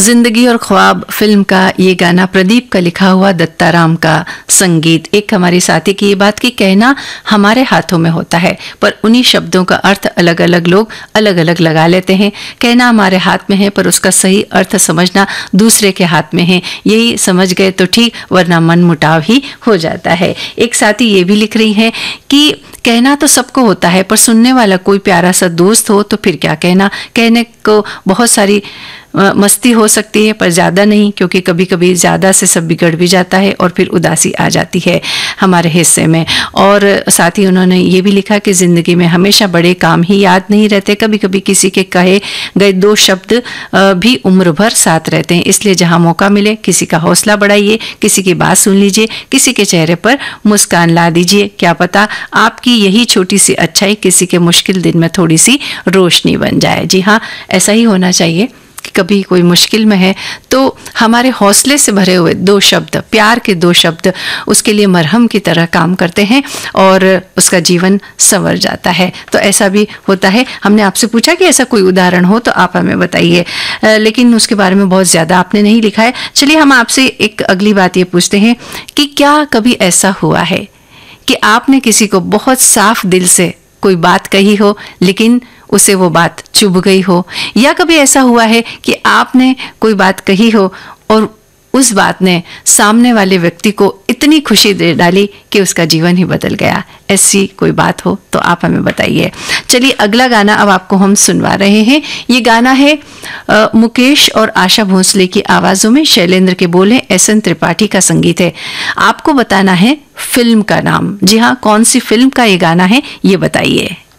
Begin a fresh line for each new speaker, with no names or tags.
जिंदगी और ख्वाब फिल्म का ये गाना प्रदीप का लिखा हुआ, दत्ताराम का संगीत। एक हमारी साथी की ये बात कि कहना हमारे हाथों में होता है, पर उन्हीं शब्दों का अर्थ अलग अलग लोग अलग अलग लगा लेते हैं। कहना हमारे हाथ में है, पर उसका सही अर्थ समझना दूसरे के हाथ में है। यही समझ गए तो ठीक, वरना मन मुटाव ही हो जाता है। एक साथी ये भी लिख रही हैं कि कहना तो सबको होता है, पर सुनने वाला कोई प्यारा सा दोस्त हो तो फिर क्या कहना। कहने को बहुत सारी मस्ती हो सकती है, पर ज़्यादा नहीं, क्योंकि कभी कभी ज़्यादा से सब बिगड़ भी जाता है और फिर उदासी आ जाती है हमारे हिस्से में। और साथ ही उन्होंने ये भी लिखा कि ज़िंदगी में हमेशा बड़े काम ही याद नहीं रहते, कभी कभी किसी के कहे गए दो शब्द भी उम्र भर साथ रहते हैं। इसलिए जहाँ मौका मिले किसी का हौसला बढ़ाइए, किसी की बात सुन लीजिए, किसी के चेहरे पर मुस्कान ला दीजिए। क्या पता आपकी यही छोटी सी अच्छाई किसी के मुश्किल दिन में थोड़ी सी रोशनी बन जाए। जी हाँ, ऐसा ही होना चाहिए कि कभी कोई मुश्किल में है तो हमारे हौसले से भरे हुए दो शब्द, प्यार के दो शब्द, उसके लिए मरहम की तरह काम करते हैं और उसका जीवन संवर जाता है। तो ऐसा भी होता है। हमने आपसे पूछा कि ऐसा कोई उदाहरण हो तो आप हमें बताइए, लेकिन उसके बारे में बहुत ज़्यादा आपने नहीं लिखा है। चलिए हम आपसे एक अगली बात ये पूछते हैं कि क्या कभी ऐसा हुआ है कि आपने किसी को बहुत साफ दिल से कोई बात कही हो, लेकिन उसे वो बात चुभ गई हो, या कभी ऐसा हुआ है कि आपने कोई बात कही हो और उस बात ने सामने वाले व्यक्ति को इतनी खुशी दे डाली कि उसका जीवन ही बदल गया। ऐसी कोई बात हो तो आप हमें बताइए। चलिए अगला गाना अब आपको हम सुनवा रहे हैं। ये गाना है मुकेश और आशा भोसले की आवाज़ों में, शैलेंद्र के बोले, एस.एन. त्रिपाठी का संगीत है। आपको बताना है फिल्म का नाम। जी हाँ, कौन सी फिल्म का ये गाना है ये बताइए।